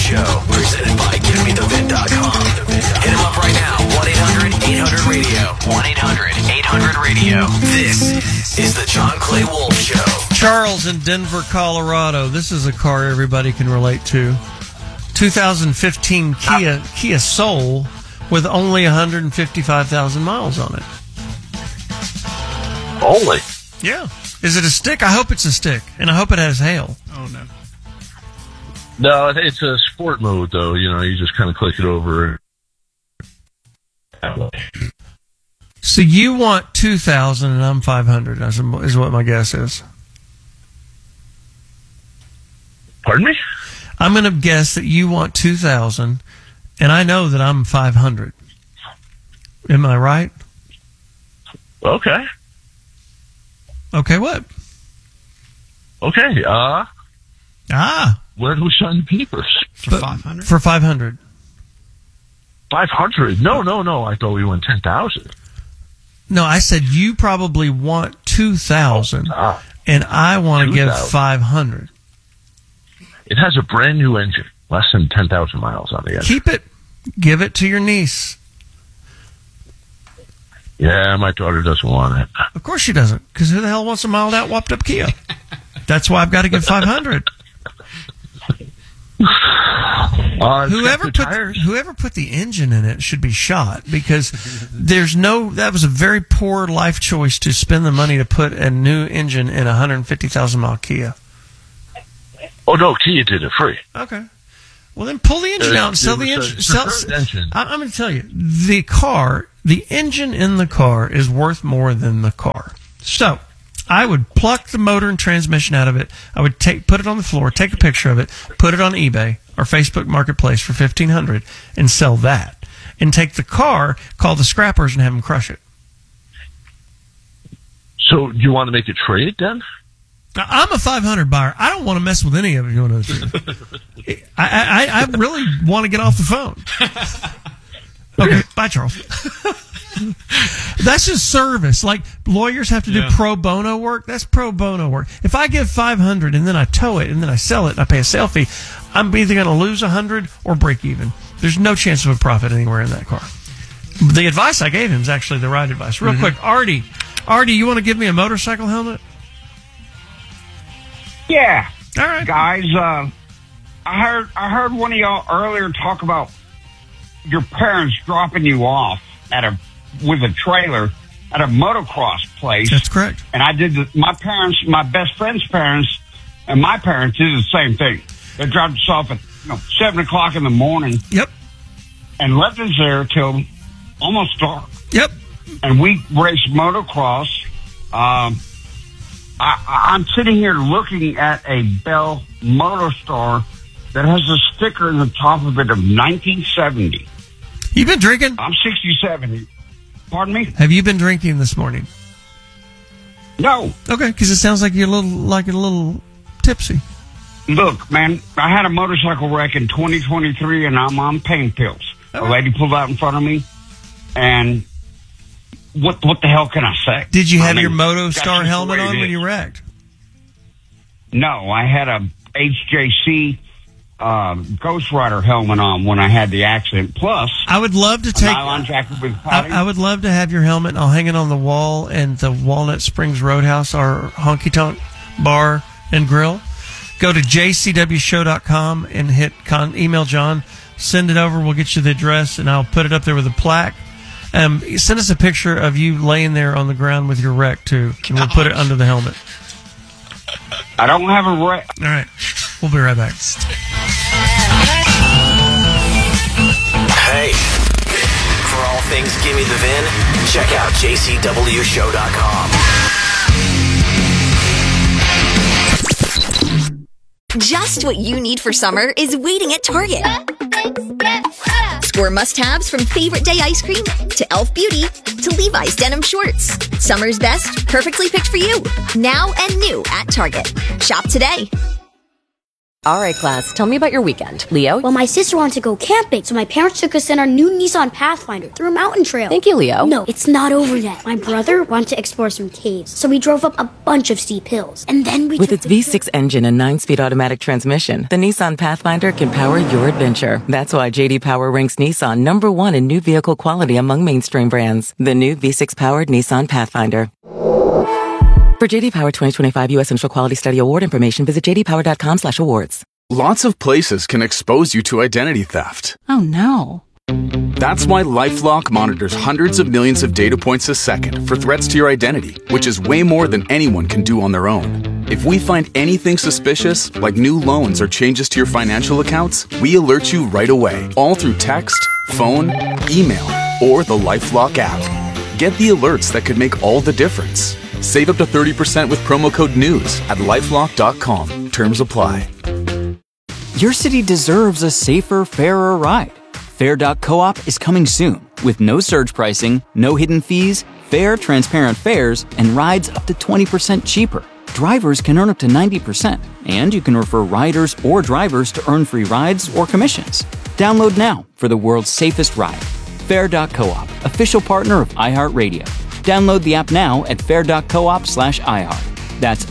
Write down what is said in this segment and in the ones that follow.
Show, presented by GiveMeTheVin.com. Hit him up right now, 1-800-800-RADIO. 1-800-800-RADIO. This is the John Clay Wolf Show. Charles in Denver, Colorado. This is a car everybody can relate to. 2015 Kia Soul with only 155,000 miles on it. Only? Yeah. Is it a stick? I hope it's a stick, and I hope it has hail. Oh, no. No, it's a sport mode, though. You know, you just kind of click it over. So you want 2,000 and I'm 500 is what my guess is. Pardon me? I'm going to guess that you want 2,000 and I know that I'm 500. Am I right? Okay. Okay, what? Okay, where do we sign the papers? For 500? For 500. 500? No. I thought we went 10,000. No, I said you probably want 2,000, and I want to give 500. It has a brand new engine, less than 10,000 miles on the engine. Keep it. Give it to your niece. Yeah, my daughter doesn't want it. Of course she doesn't, because who the hell wants a mild out, whopped up Kia? That's why I've got to give 500. Whoever put the engine in it should be shot, because that was a very poor life choice to spend the money to put a new engine in a 150,000 mile Kia. Oh no, Kia did it free. Okay. Well, then pull the engine out and sell the engine. I'm going to tell you, the engine in the car is worth more than the car. So I would pluck the motor and transmission out of it. I would put it on the floor, take a picture of it, put it on eBay or Facebook Marketplace for $1,500 and sell that. And take the car, call the scrappers, and have them crush it. So you want to make a trade then? Now, I'm a 500 buyer. I don't want to mess with any of you. I really want to get off the phone. Okay, bye, Charles. That's just service. Like lawyers have to do pro bono work. That's pro bono work. If I give 500 and then I tow it and then I sell it and I pay a sale fee, I'm either going to lose 100 or break even. There's no chance of a profit anywhere in that car. The advice I gave him is actually the right advice. Real quick, Artie, you want to give me a motorcycle helmet? Yeah. All right, guys. I heard one of y'all earlier talk about your parents dropping you off with a trailer at a motocross place. That's correct. And I did my best friend's parents, and my parents did the same thing. They dropped us off at 7:00 in the morning. Yep. And left us there till almost dark. Yep. And we raced motocross. I'm sitting here looking at a Bell Motor Store that has a sticker in the top of it of 1970. You been drinking? I'm 67. Pardon me? Have you been drinking this morning? No. Okay, because it sounds like you're a little tipsy. Look, man, I had a motorcycle wreck in 2023, and I'm on pain pills. Okay. A lady pulled out in front of me, and what the hell can I say? Did you have your MotoStar helmet on when you wrecked? No, I had a HJC Ghost Rider helmet on when I had the accident. Plus, I would love to take. Nylon jacket with I would love to have your helmet. I'll hang it on the wall in the Walnut Springs Roadhouse, our honky tonk bar and grill. Go to jcwshow.com and email John. Send it over. We'll get you the address, and I'll put it up there with a plaque. Send us a picture of you laying there on the ground with your wreck too, and we'll put it under the helmet. I don't have a wreck. All right, we'll be right back. Hey, for all things Gimme the Vin, check out jcwshow.com. Just what you need for summer is waiting at Target. Score must-haves from favorite day ice cream to Elf Beauty to Levi's denim shorts. Summer's best, perfectly picked for you. Now and new at Target. Shop today. All right, class, tell me about your weekend. Leo? Well, my sister wanted to go camping, so my parents took us in our new Nissan Pathfinder through a mountain trail. Thank you, Leo. No, it's not over yet. My brother wanted to explore some caves, so we drove up a bunch of steep hills. And then we With its V6 engine and 9-speed automatic transmission, the Nissan Pathfinder can power your adventure. That's why J.D. Power ranks Nissan #1 in new vehicle quality among mainstream brands. The new V6-powered Nissan Pathfinder. For J.D. Power 2025 U.S. Central Quality Study Award information, visit jdpower.com/awards. Lots of places can expose you to identity theft. Oh, no. That's why LifeLock monitors hundreds of millions of data points a second for threats to your identity, which is way more than anyone can do on their own. If we find anything suspicious, like new loans or changes to your financial accounts, we alert you right away, all through text, phone, email, or the LifeLock app. Get the alerts that could make all the difference. Save up to 30% with promo code NEWS at LifeLock.com. Terms apply. Your city deserves a safer, fairer ride. Fair.coop is coming soon with no surge pricing, no hidden fees, fair, transparent fares, and rides up to 20% cheaper. Drivers can earn up to 90%, and you can refer riders or drivers to earn free rides or commissions. Download now for the world's safest ride. Fair.coop, official partner of iHeartRadio. Download the app now at fair.coop/iHeart. That's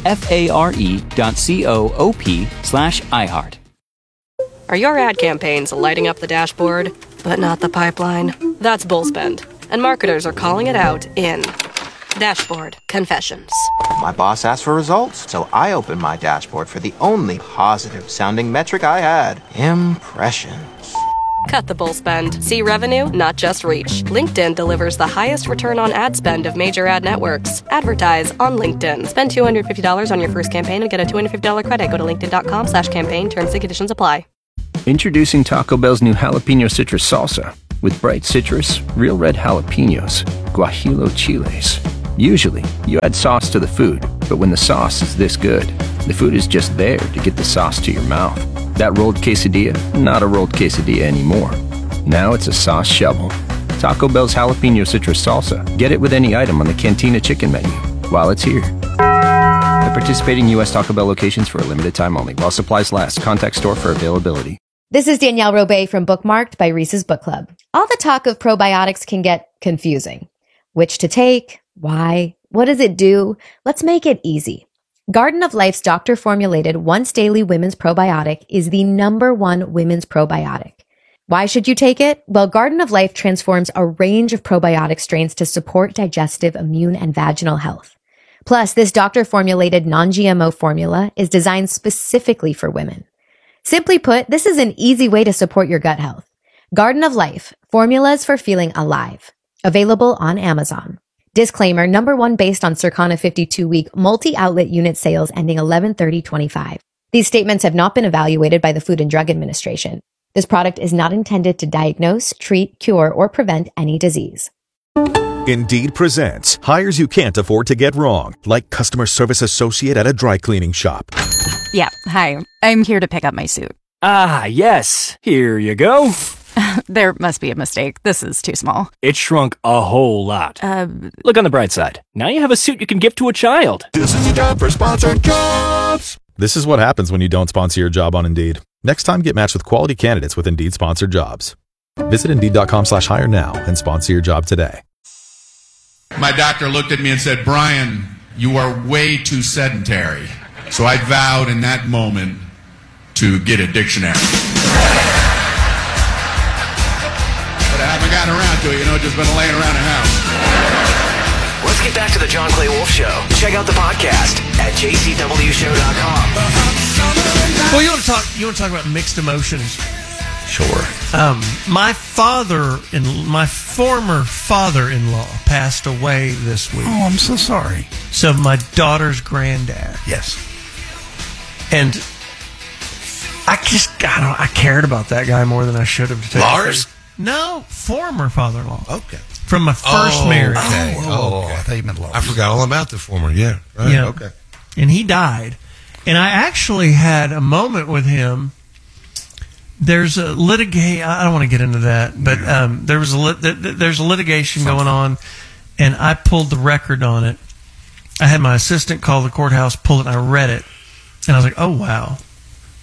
FARE.coop/iHeart. Are your ad campaigns lighting up the dashboard, but not the pipeline? That's Bullspend, and marketers are calling it out in Dashboard Confessions. My boss asked for results, so I opened my dashboard for the only positive-sounding metric I had: impressions. Cut the bull spend. See revenue, not just reach. LinkedIn delivers the highest return on ad spend of major ad networks. Advertise on LinkedIn. Spend $250 on your first campaign and get a $250 credit. Go to linkedin.com/campaign. Terms and conditions apply. Introducing Taco Bell's new jalapeno citrus salsa with bright citrus, real red jalapenos, guajillo chiles. Usually, you add sauce to the food, but when the sauce is this good, the food is just there to get the sauce to your mouth. That rolled quesadilla, not a rolled quesadilla anymore. Now it's a sauce shovel. Taco Bell's jalapeno citrus salsa. Get it with any item on the Cantina chicken menu while it's here. At participating U.S. Taco Bell locations for a limited time only. While supplies last. Contact store for availability. This is Danielle Robay from Bookmarked by Reese's Book Club. All the talk of probiotics can get confusing. Which to take? Why? What does it do? Let's make it easy. Garden of Life's doctor-formulated once-daily women's probiotic is the #1 women's probiotic. Why should you take it? Well, Garden of Life transforms a range of probiotic strains to support digestive, immune, and vaginal health. Plus, this doctor-formulated non-GMO formula is designed specifically for women. Simply put, this is an easy way to support your gut health. Garden of Life, formulas for feeling alive. Available on Amazon. Disclaimer, #1 based on Circana 52-week multi-outlet unit sales ending 11/30/25. These statements have not been evaluated by the Food and Drug Administration. This product is not intended to diagnose, treat, cure, or prevent any disease. Indeed presents hires you can't afford to get wrong, like customer service associate at a dry cleaning shop. Yeah, hi. I'm here to pick up my suit. Ah, yes. Here you go. There must be a mistake. This is too small. It shrunk a whole lot. Look on the bright side. Now you have a suit you can give to a child. This is the job for sponsored jobs. This is what happens when you don't sponsor your job on Indeed. Next time, get matched with quality candidates with Indeed sponsored jobs. Visit Indeed.com/hire now and sponsor your job today. My doctor looked at me and said, "Brian, you are way too sedentary." So I vowed in that moment to get a dictionary. But I haven't gotten around to it, just been laying around the house. Let's get back to the John Clay Wolf Show. Check out the podcast at jcwshow.com. Well, you want to talk about mixed emotions? Sure. My former father-in-law passed away this week. Oh, I'm so sorry. So my daughter's granddad. Yes. And I cared about that guy more than I should have. Lars? No, former father-in-law. Okay. From my first marriage. Okay. Okay. I thought you meant Lars. I forgot all about the former. Yeah. Right. Yeah. Okay. And he died. And I actually had a moment with him. There's a litigation. I don't want to get into that, but there's a litigation going on, and I pulled the record on it. I had my assistant call the courthouse, pull it, and I read it, and I was like, "Oh wow,"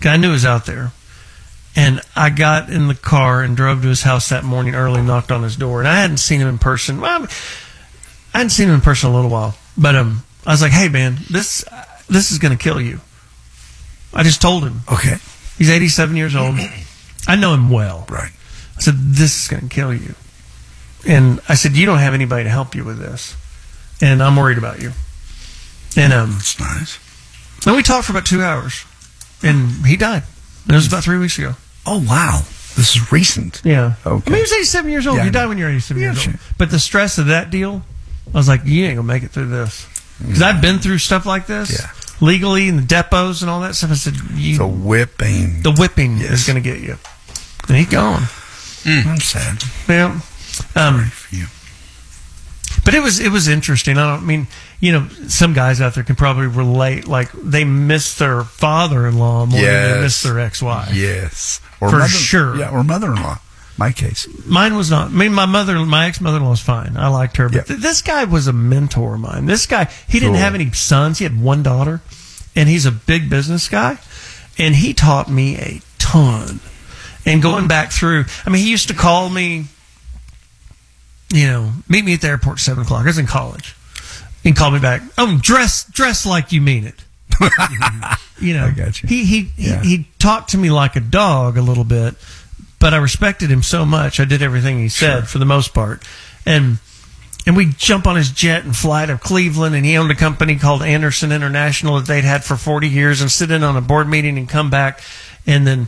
I knew he was out there. And I got in the car and drove to his house that morning early, knocked on his door. And I hadn't seen him in person. Well, I hadn't seen him in person a little while. But I was like, hey, man, this is going to kill you. I just told him. Okay. He's 87 years old. I know him well. Right. I said, this is going to kill you. And I said, you don't have anybody to help you with this. And I'm worried about you. And that's nice. And we talked for about 2 hours. And he died. It was about 3 weeks ago. Oh, wow. This is recent. Yeah. Okay. I mean, he was 87 years old. Yeah, You die when you're 87 years old. But the stress of that deal, I was like, you ain't going to make it through this. Because I've been through stuff like this. Yeah. Legally, in the depots and all that stuff. I said, the whipping. The whipping is going to get you. And he's gone. I'm sad. Yeah. Sorry for you. But it was interesting. I don't mean, some guys out there can probably relate. Like, they miss their father-in-law more than they miss their ex-wife. Yes. For sure. Yeah, or mother-in-law. My case. Mine was not. I mean, my ex-mother-in-law was fine. I liked her. But this guy was a mentor of mine. This guy, he didn't have any sons. He had one daughter. And he's a big business guy. And he taught me a ton. And going back through, I mean, he used to call me, meet me at the airport at 7 o'clock. I was in college. He'd call me back. Oh, dress like you mean it. I got you. He talked to me like a dog a little bit, but I respected him so much. I did everything he said for the most part. And we'd jump on his jet and fly to Cleveland, and he owned a company called Anderson International that they'd had for 40 years, and sit in on a board meeting and come back. And then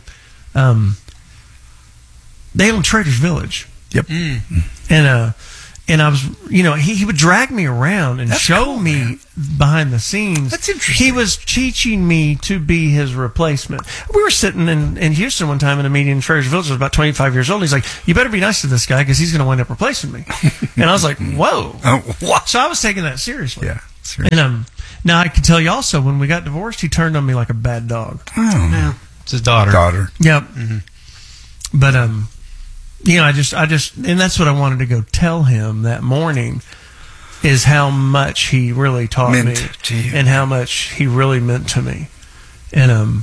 they owned Traders Village. Yep. And I was, he would drag me around and show me behind the scenes. That's interesting. He was teaching me to be his replacement. We were sitting in Houston one time in a meeting in Traders Village. I was about 25 years old. He's like, you better be nice to this guy because he's going to wind up replacing me. And I was like, whoa. What? So I was taking that seriously. Yeah, seriously. And now I can tell you also, when we got divorced, he turned on me like a bad dog. Oh. Yeah. It's his daughter. Yep. Mm-hmm. But, I just, and that's what I wanted to go tell him that morning, is how much he really taught me to you. and how much he really meant to me. And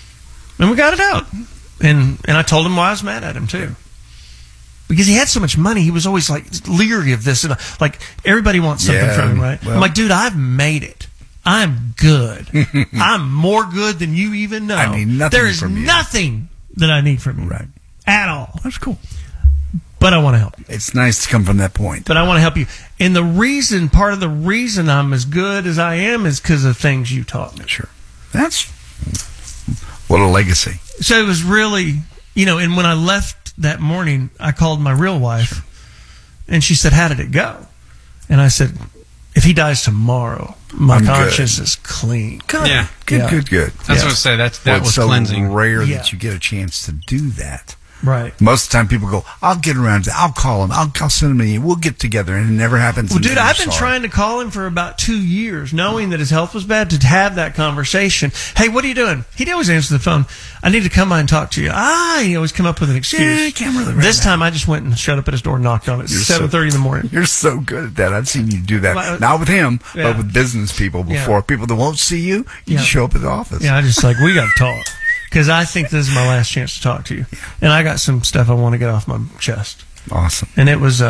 we got it out. And I told him why I was mad at him too. Because he had so much money, he was always like leery of this, and like everybody wants something from him, right? Well, I'm like, dude, I've made it. I'm good. I'm more good than you even know. I need nothing there is from you. nothing that I need from you. Right. At all. That's cool. But I want to help you. It's nice to come from that point. But I want to help you. And part of the reason I'm as good as I am is because of things you taught me. Sure. That's what a legacy. So it was really, and when I left that morning, I called my real wife, and she said, how did it go? And I said, if he dies tomorrow, my conscience is clean. Good. Yeah. Good. That's what I say. That was so cleansing. Rare that you get a chance to do that. Right. Most of the time people go, I'll get around to it. I'll call him. I'll send him an email. We'll get together. And it never happens. Well, dude, I've been trying to call him for about 2 years, knowing that his health was bad, to have that conversation. Hey, what are you doing? He'd always answer the phone. I need to come by and talk to you. He always come up with an excuse. Yeah, I can't really this time I just went and shut up at his door and knocked on it at 7:30 in the morning. You're so good at that. I've seen you do that. Not with him, but with business people before. Yeah. People that won't see you, you just show up at the office. Yeah, I just we got to talk. Because I think this is my last chance to talk to you. And I got some stuff I want to get off my chest. Awesome. And it was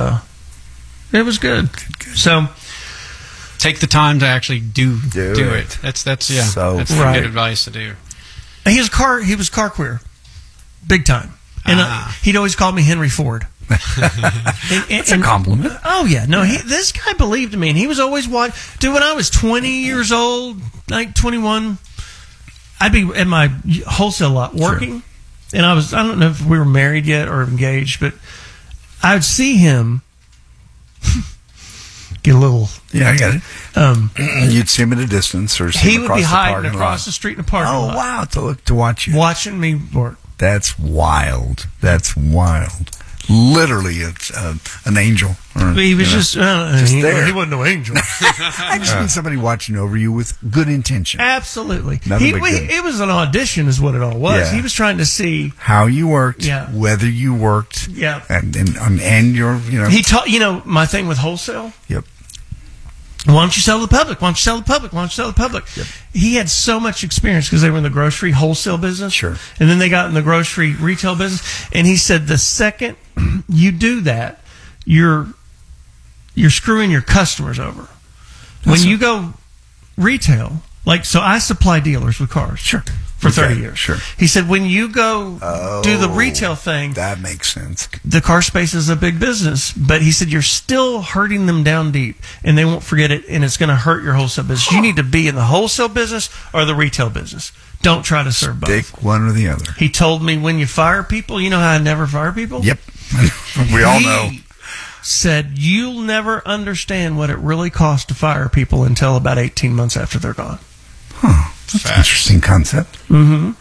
good. So take the time to actually do it. That's good advice to do. And he was car queer. Big time. And he'd always call me Henry Ford. That's a compliment. Oh yeah. No, this guy believed in me, and he was always dude, when I was 20 years old, like 21, I'd be at my wholesale lot working, and I don't know if we were married yet or engaged, but I would see him get a little. Yeah, I get it. You'd see him at a distance, or he would be hiding across the street in the parking lot. Oh wow! To watch you, watching me work. That's wild. That's wild. Literally, it's an angel. He was just there. He wasn't no angel. I just mean somebody watching over you with good intention. Absolutely. It was an audition, is what it all was. Yeah. He was trying to see how you worked, whether you worked, and your He taught. My thing with wholesale. Yep. Why don't you sell to the public? Why don't you sell to the public? Why don't you sell to the public? Yep. He had so much experience because they were in the grocery wholesale business. Sure. And then they got in the grocery retail business. And he said the second you do that, you're screwing your customers over. When you go retail, like, so I supply dealers with cars. Sure. For 30 years. Sure. He said when you go do the retail thing. That makes sense. The car space is a big business, but he said you're still hurting them down deep, and they won't forget it, and it's going to hurt your wholesale business. You need to be in the wholesale business or the retail business. Don't try to serve both. Pick one or the other. He told me when you fire people, you know how I never fire people? Yep. We all know. He said you'll never understand what it really costs to fire people until about 18 months after they're gone. Huh. That's an interesting concept. Mm-hmm.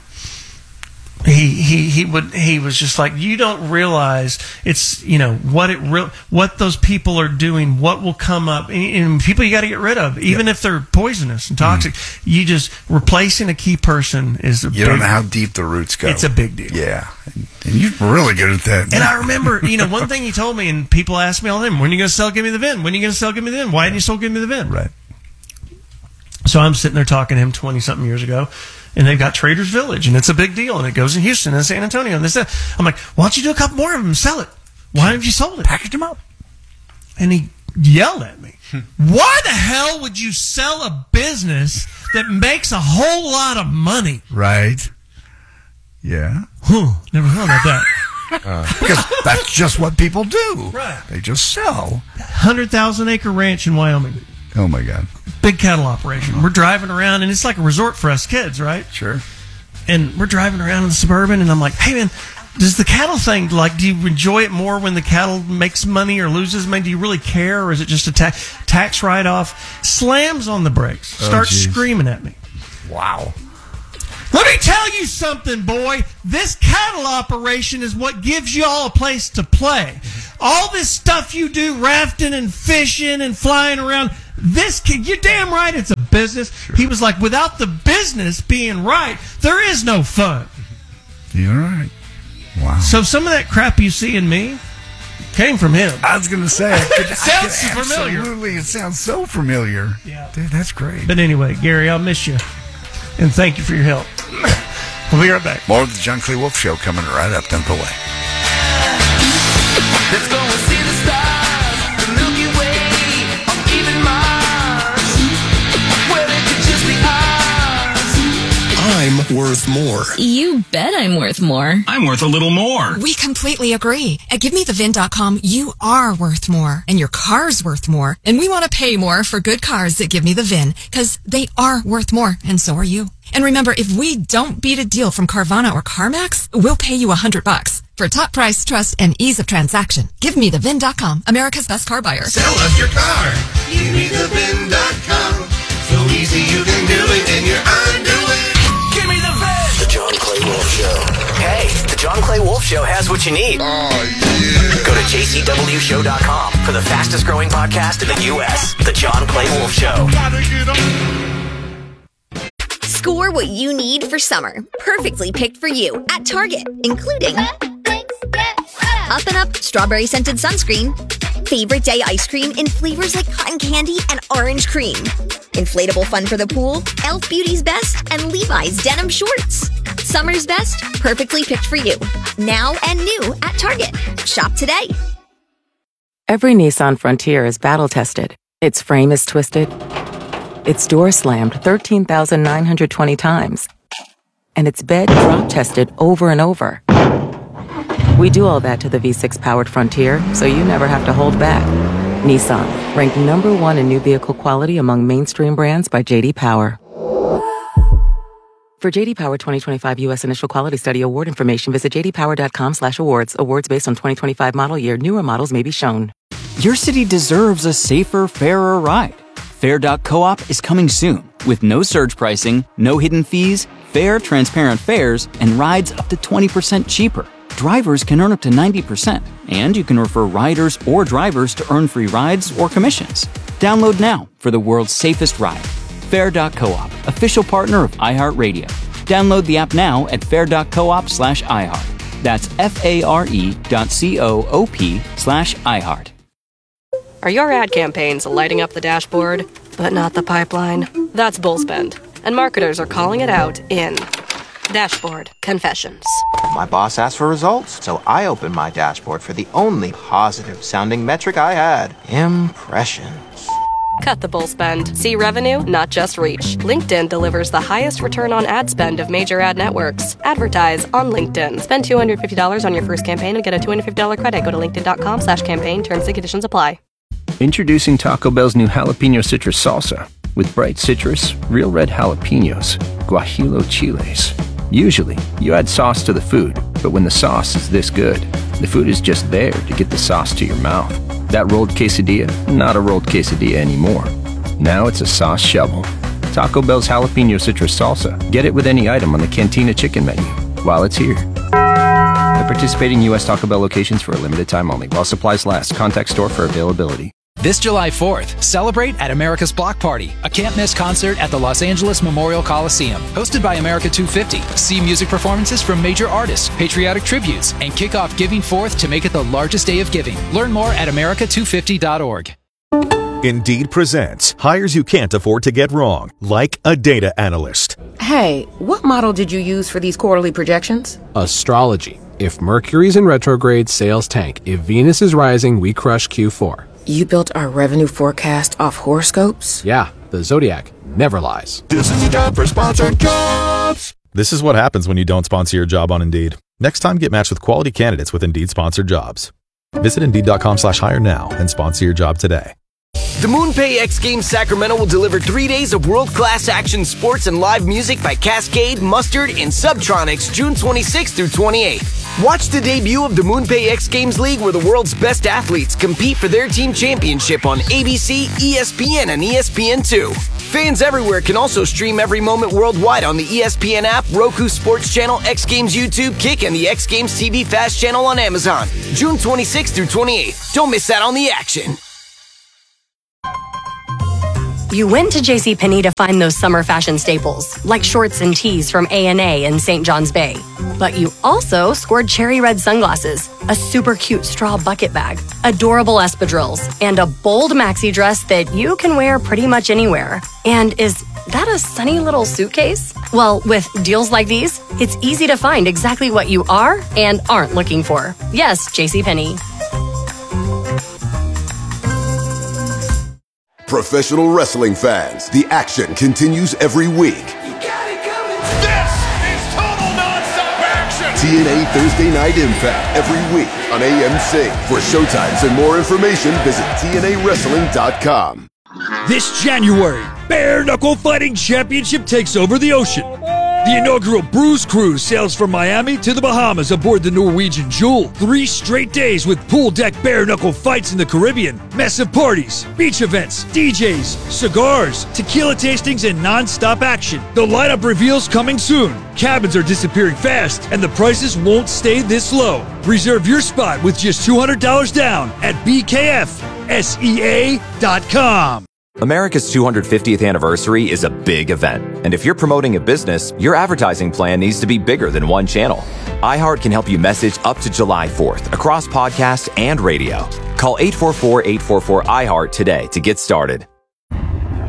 He was just like, you don't realize it's, what those people are doing, what will come up, and people you got to get rid of, even if they're poisonous and toxic. You just replacing a key person is you don't know how deep the roots go. It's a big deal. Yeah, and you're really good at that. And I remember, one thing he told me, and people ask me all the time, when are you going to sell Give Me the VIN? When are you going to sell Give Me the VIN? Why didn't you sell Give Me the VIN? Right. So I'm sitting there talking to him 20-something years ago, and they've got Traders Village, and it's a big deal, and it goes in Houston and San Antonio, and this. I'm like, why don't you do a couple more of them and sell it? Why haven't you sold it? Package them up. And he yelled at me, why the hell would you sell a business that makes a whole lot of money? Right. Yeah. Never thought about that. Because that's just what people do. Right. They just sell. 100,000-acre ranch in Wyoming. Oh, my God. Big cattle operation. We're driving around, and it's like a resort for us kids, right? Sure. And we're driving around in the Suburban, and I'm like, hey, man, does the cattle thing, do you enjoy it more when the cattle makes money or loses money? Do you really care, or is it just a tax write-off? Slams on the brakes. Starts screaming at me. Wow. Let me tell you something, boy. This cattle operation is what gives you all a place to play. All this stuff you do, rafting and fishing and flying around, you're damn right it's a business. Sure. He was like, without the business being right, there is no fun. You're right. Wow. So some of that crap you see in me came from him. I was going to say. It sounds familiar. Absolutely. It sounds so familiar. Yeah. Dude, that's great. But anyway, Gary, I'll miss you. And thank you for your help. We'll be right back. More of the John Clay Wolf Show coming right up. Don't go away. Let's go and see the stars, the Milky Way, or even Mars. Well, it could just be ours. I'm worth more. You bet I'm worth more. I'm worth a little more. We completely agree. At GiveMeTheVIN.com, you are worth more, and your car's worth more. And we want to pay more for good cars that Give Me the VIN, because they are worth more, and so are you. And remember, if we don't beat a deal from Carvana or CarMax, we'll pay you $100 for top price, trust, and ease of transaction. GiveMeTheVIN.com, America's best car buyer. Sell us your car. GiveMeTheVIN.com. So easy you can do it, and you're undoing. Give me the VIN. The John Clay Wolf Show. Hey, the John Clay Wolf Show has what you need. Oh, yeah. Go to jcwshow.com for the fastest growing podcast in the U.S. The John Clay Wolf Show. Gotta get on. Score what you need for summer. Perfectly picked for you at Target, including Up and Up strawberry scented sunscreen, favorite day ice cream in flavors like cotton candy and orange cream, inflatable fun for the pool, Elf Beauty's Best, and Levi's denim shorts. Summer's best, perfectly picked for you. Now and new at Target. Shop today. Every Nissan Frontier is battle tested. Its frame is twisted. Its door slammed 13,920 times. And its bed drop tested over and over. We do all that to the V6 powered Frontier, so you never have to hold back. Nissan, ranked #1 in new vehicle quality among mainstream brands by J.D. Power. For J.D. Power 2025 U.S. Initial Quality Study award information, visit jdpower.com/awards. Awards based on 2025 model year. Newer models may be shown. Your city deserves a safer, fairer ride. Fair.coop is coming soon with no surge pricing, no hidden fees, fair, transparent fares, and rides up to 20% cheaper. Drivers can earn up to 90%, and you can refer riders or drivers to earn free rides or commissions. Download now for the world's safest ride. Fair.coop, official partner of iHeartRadio. Download the app now at fair.coop/iHeart. That's FARE.coop/iHeart. Are your ad campaigns lighting up the dashboard, but not the pipeline? That's bull spend, and marketers are calling it out in Dashboard Confessions. My boss asked for results, so I opened my dashboard for the only positive sounding metric I had: impressions. Cut the bull spend. See revenue, not just reach. LinkedIn delivers the highest return on ad spend of major ad networks. Advertise on LinkedIn. Spend $250 on your first campaign and get a $250 credit. Go to linkedin.com/campaign. Terms and conditions apply. Introducing Taco Bell's new jalapeno citrus salsa with bright citrus, real red jalapenos, guajillo chiles. Usually, you add sauce to the food, but when the sauce is this good, the food is just there to get the sauce to your mouth. That rolled quesadilla, not a rolled quesadilla anymore. Now it's a sauce shovel. Taco Bell's jalapeno citrus salsa. Get it with any item on the Cantina chicken menu while it's here. At participating U.S. Taco Bell locations for a limited time only. While supplies last. Contact store for availability. This July 4th, celebrate at America's Block Party, a can't-miss concert at the Los Angeles Memorial Coliseum. Hosted by America 250. See music performances from major artists, patriotic tributes, and kick off Giving Forth to make it the largest day of giving. Learn more at america250.org. Indeed presents hires you can't afford to get wrong, like a data analyst. Hey, what model did you use for these quarterly projections? Astrology. If Mercury's in retrograde, sales tank. If Venus is rising, we crush Q4. You built our revenue forecast off horoscopes? Yeah, the Zodiac never lies. This is a job for sponsored jobs. This is what happens when you don't sponsor your job on Indeed. Next time, get matched with quality candidates with Indeed sponsored jobs. Visit Indeed.com/hire now and sponsor your job today. The MoonPay X Games Sacramento will deliver 3 days of world-class action sports and live music by Cascade, Mustard, and Subtronics June 26th through 28th. Watch the debut of the MoonPay X Games League, where the world's best athletes compete for their team championship on ABC, ESPN, and ESPN2. Fans everywhere can also stream every moment worldwide on the ESPN app, Roku Sports Channel, X Games YouTube, Kick, and the X Games TV Fast channel on Amazon. June 26th through 28th. Don't miss out on the action. You went to JCPenney to find those summer fashion staples, like shorts and tees from A&A and St. John's Bay. But you also scored cherry red sunglasses, a super cute straw bucket bag, adorable espadrilles, and a bold maxi dress that you can wear pretty much anywhere. And is that a sunny little suitcase? Well, with deals like these, it's easy to find exactly what you are and aren't looking for. Yes, JCPenney. Professional wrestling fans, the action continues every week. This is total non-stop action. TNA Thursday Night Impact every week on AMC. For showtimes and more information, visit TNAWrestling.com. This January, Bare Knuckle Fighting Championship takes over the ocean. The inaugural Bruise Cruise sails from Miami to the Bahamas aboard the Norwegian Jewel. 3 straight days with pool deck bare knuckle fights in the Caribbean, massive parties, beach events, DJs, cigars, tequila tastings, and non-stop action. The lineup reveals coming soon. Cabins are disappearing fast, and the prices won't stay this low. Reserve your spot with just $200 down at BKFSEA.com. America's 250th anniversary is a big event, and if you're promoting a business, your advertising plan needs to be bigger than one channel. iHeart can help you message up to July 4th across podcasts and radio. Call 844-844-iHeart today to get started.